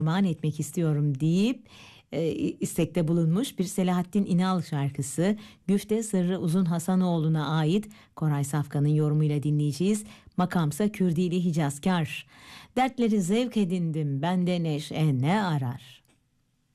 armağan etmek istiyorum deyip istekte bulunmuş bir Selahattin İnal şarkısı. Güfte Sırrı Uzun Hasanoğlu'na ait. Koray Safkan'ın yorumuyla dinleyeceğiz. Makamsa Kürdili Hicazkar. Dertleri zevk edindim, bende neşe ne arar?